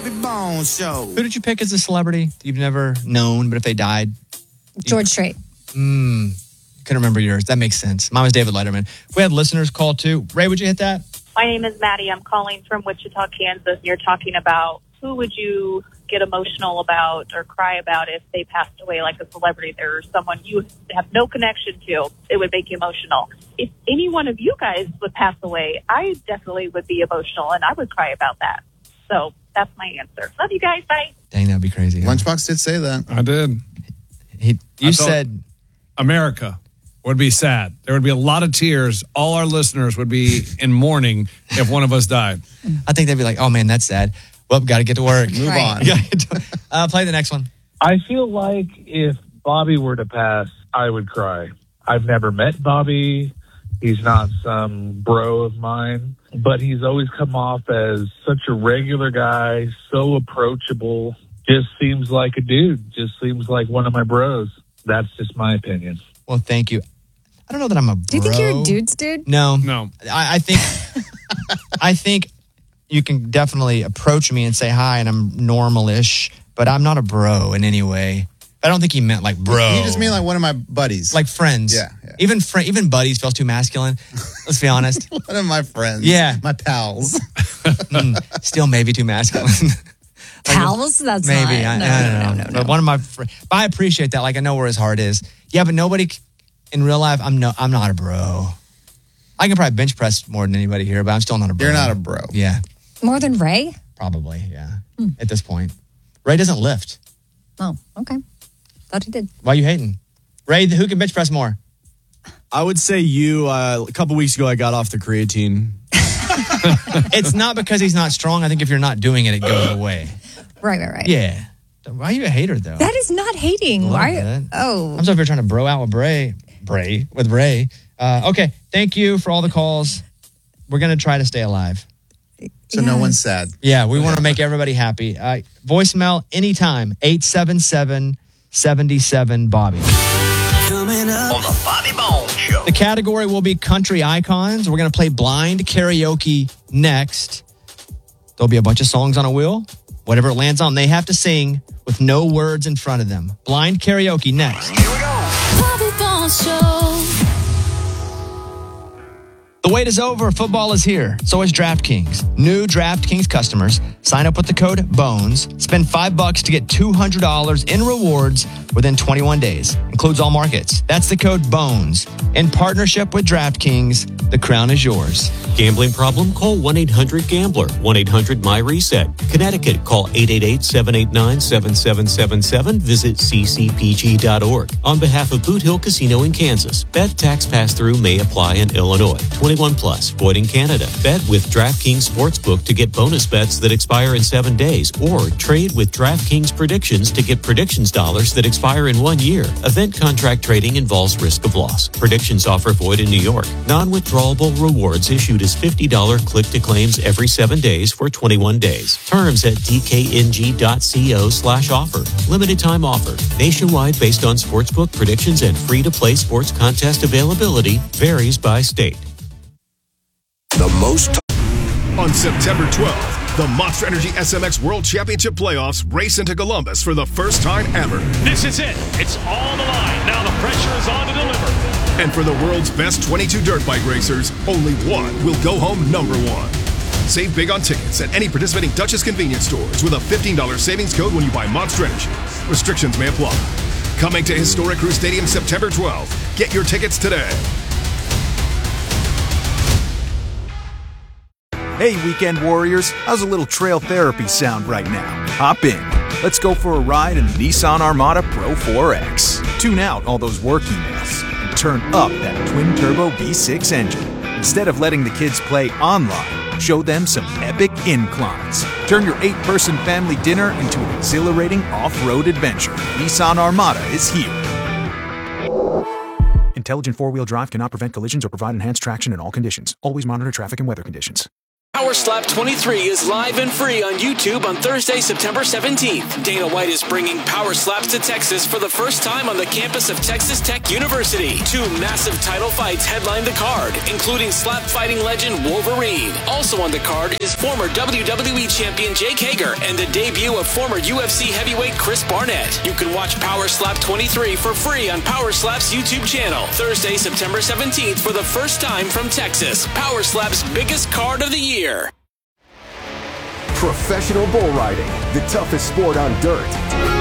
Bobby Bones Show. Who did you pick as a celebrity you've never known, but if they died? George Strait. Couldn't remember yours. That makes sense. Mine was David Letterman. We had listeners call too. Ray, would you hit that? My name is Maddie. I'm calling from Wichita, Kansas. You're talking about who would you get emotional about or cry about if they passed away, like a celebrity or someone you have no connection to. It would make you emotional. If any one of you guys would pass away, I definitely would be emotional, and I would cry about that. So that's my answer. Love you guys. Bye. Dang, that'd be crazy. Huh? Lunchbox did say that. I did. You said America would be sad. There would be a lot of tears. All our listeners would be in mourning if one of us died. I think they'd be like, oh, man, that's sad. Well, got to get to work. Move on. Play the next one. I feel like if Bobby were to pass, I would cry. I've never met Bobby. He's not some bro of mine, but he's always come off as such a regular guy, so approachable. Just seems like a dude. Just seems like one of my bros. That's just my opinion. Well, thank you. I don't know that I'm a bro. Do you think you're a dude's dude? No. No. I think I think you can definitely approach me and say hi, and I'm normal-ish, but I'm not a bro in any way. I don't think he meant like bro. He just mean like one of my buddies. Like friends. Yeah. Even buddies feels too masculine. Let's be honest. One of my friends. Yeah. My pals. Still maybe too masculine. Pals? That's maybe. not. I don't know. But one of my friends. I appreciate that. Like, I know where his heart is. Yeah, but nobody in real life, I'm not a bro. I can probably bench press more than anybody here, but I'm still not a bro. You're not a bro. Yeah. More than Ray? Probably, yeah. At this point. Ray doesn't lift. Oh, okay. Thought he did. Why are you hating? Ray, who can bench press more? I would say you. A couple weeks ago, I got off the creatine. It's not because he's not strong. I think if you're not doing it, it goes away. Right. Yeah. Why are you a hater, though? That is not hating. Why? Oh. I'm sorry if you're trying to bro out with Ray. Okay. Thank you for all the calls. We're going to try to stay alive. So no one's sad. Yeah, we want to make everybody happy. Voicemail anytime, 877-77-BOBBY. Coming up on the Bobby Bones Show. The category will be country icons. We're going to play blind karaoke next. There'll be a bunch of songs on a wheel. Whatever it lands on, they have to sing with no words in front of them. Blind karaoke next. Here we go. Bobby Bones Show. The wait is over. Football is here. So is DraftKings. New DraftKings customers sign up with the code BONES. Spend $5 to get $200 in rewards within 21 days. Includes all markets. That's the code BONES. In partnership with DraftKings, the crown is yours. Gambling problem? Call 1-800-GAMBLER. 1-800-MY-RESET. Connecticut, call 888-789-7777. Visit ccpg.org. On behalf of Boot Hill Casino in Kansas, bet tax pass-through may apply in Illinois. 21 plus, void in Canada. Bet with DraftKings Sportsbook to get bonus bets that expire in 7 days, or trade with DraftKings Predictions to get predictions dollars that expire in 1 year. Event contract trading involves risk of loss. Predictions offer void in New York. Non-withdrawable rewards issued as $50 click-to-claims every 7 days for 21 days. Terms at dkng.co/offer. Limited time offer. Nationwide based on sportsbook predictions and free-to-play sports contest availability. Varies by state. The most on September 12th, the Monster Energy SMX World Championship Playoffs race into Columbus for the first time ever. This is it. It's on the line. Now the pressure is on to deliver. And for the world's best 22 dirt bike racers, only one will go home #1. Save big on tickets at any participating Duchess convenience stores with a $15 savings code when you buy Monster Energy. Restrictions may apply. Coming to Historic Crew Stadium September 12th. Get your tickets today. Hey, weekend warriors, how's a little trail therapy sound right now? Hop in. Let's go for a ride in the Nissan Armada Pro 4X. Tune out all those work emails and turn up that twin-turbo V6 engine. Instead of letting the kids play online, show them some epic inclines. Turn your 8-person family dinner into an exhilarating off-road adventure. Nissan Armada is here. Intelligent four-wheel drive cannot prevent collisions or provide enhanced traction in all conditions. Always monitor traffic and weather conditions. Power Slap 23 is live and free on YouTube on Thursday, September 17th. Dana White is bringing Power Slaps to Texas for the first time on the campus of Texas Tech University. 2 massive title fights headline the card, including slap fighting legend Wolverine. Also on the card is former WWE champion Jake Hager and the debut of former UFC heavyweight Chris Barnett. You can watch Power Slap 23 for free on Power Slap's YouTube channel. Thursday, September 17th for the first time from Texas. Power Slap's biggest card of the year. Professional bull riding, the toughest sport on dirt.